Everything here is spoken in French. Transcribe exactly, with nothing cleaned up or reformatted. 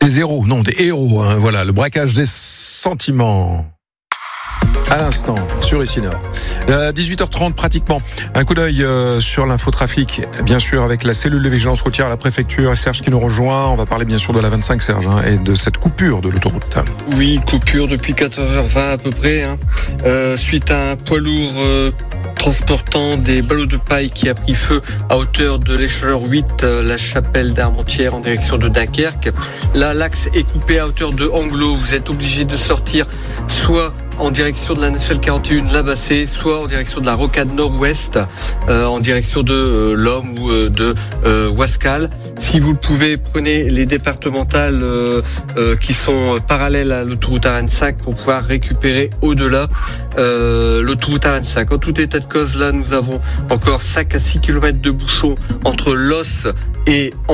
des héros, non, des héros. Hein, voilà, le braquage des sentiments. À l'instant, sur ici Nord. Euh, dix-huit heures trente pratiquement. Un coup d'œil euh, sur l'infotrafic, bien sûr, avec la cellule de vigilance routière à la préfecture. Serge qui nous rejoint. On va parler bien sûr de la vingt-cinq, Serge, hein, et de cette coupure de l'autoroute. Oui, coupure depuis quatorze heures vingt à peu près. Hein. Euh, suite à un poids lourd euh, transportant des ballots de paille qui a pris feu à hauteur de l'échelon huit, euh, la chapelle d'Armentières en direction de Dunkerque. Là, l'axe est coupé à hauteur de Anglo. Vous êtes obligé de sortir soit en direction de la nationale quarante et un Labassé, soit en direction de la rocade nord-ouest, euh, en direction de euh, l'Homme ou euh, de euh, Wascal. Si vous le pouvez, prenez les départementales euh, euh, qui sont parallèles à l'autoroute A vingt-cinq pour pouvoir récupérer au-delà euh, l'autoroute A vingt-cinq. En tout état de cause, là, nous avons encore cinq à six kilomètres de bouchons entre Los et